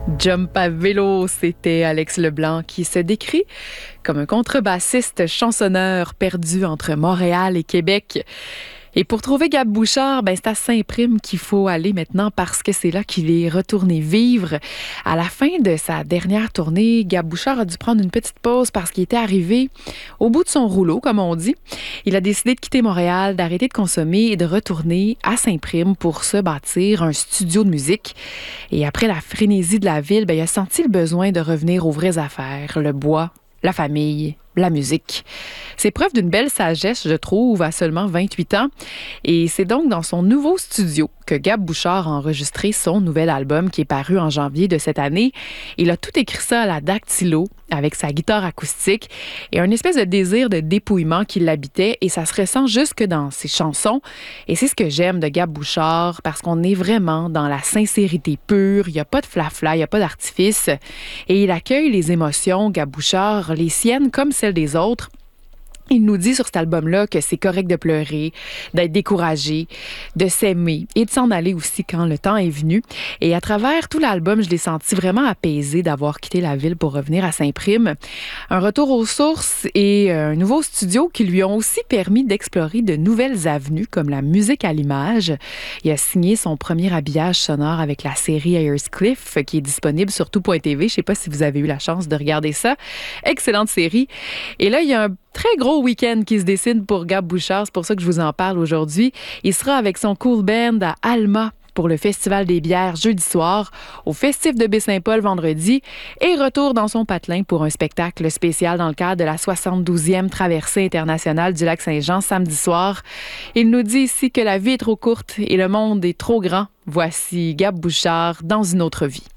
Jump à vélo, c'était Alex Leblanc qui se décrit comme un contrebassiste chansonneur perdu entre Montréal et Québec. Et pour trouver Gab Bouchard, c'est à Saint-Prime qu'il faut aller maintenant parce que c'est là qu'il est retourné vivre. À la fin de sa dernière tournée, Gab Bouchard a dû prendre une petite pause parce qu'il était arrivé au bout de son rouleau, comme on dit. Il a décidé de quitter Montréal, d'arrêter de consommer et de retourner à Saint-Prime pour se bâtir un studio de musique. Et après la frénésie de la ville, il a senti le besoin de revenir aux vraies affaires, le bois, la famille, la musique. C'est preuve d'une belle sagesse, je trouve, à seulement 28 ans. Et c'est donc dans son nouveau studio que Gab Bouchard a enregistré son nouvel album qui est paru en janvier de cette année. Il a tout écrit ça à la dactylo avec sa guitare acoustique et un espèce de désir de dépouillement qui l'habitait et ça se ressent jusque dans ses chansons. Et c'est ce que j'aime de Gab Bouchard parce qu'on est vraiment dans la sincérité pure. Il n'y a pas de flafla, il n'y a pas d'artifice. Et il accueille les émotions, Gab Bouchard, les siennes comme celles des autres. Il nous dit sur cet album-là que c'est correct de pleurer, d'être découragé, de s'aimer et de s'en aller aussi quand le temps est venu. Et à travers tout l'album, je l'ai senti vraiment apaisé d'avoir quitté la ville pour revenir à Saint-Prime. Un retour aux sources et un nouveau studio qui lui ont aussi permis d'explorer de nouvelles avenues comme la musique à l'image. Il a signé son premier habillage sonore avec la série Cliff qui est disponible sur tout.tv. Je ne sais pas si vous avez eu la chance de regarder ça. Excellente série. Et là, il y a un très gros week-end qui se dessine pour Gab Bouchard. C'est pour ça que je vous en parle aujourd'hui. Il sera avec son cool band à Alma pour le Festival des bières jeudi soir, au Festif de Baie-Saint-Paul vendredi et retour dans son patelin pour un spectacle spécial dans le cadre de la 72e traversée internationale du lac Saint-Jean samedi soir. Il nous dit ici que la vie est trop courte et le monde est trop grand. Voici Gab Bouchard dans une autre vie.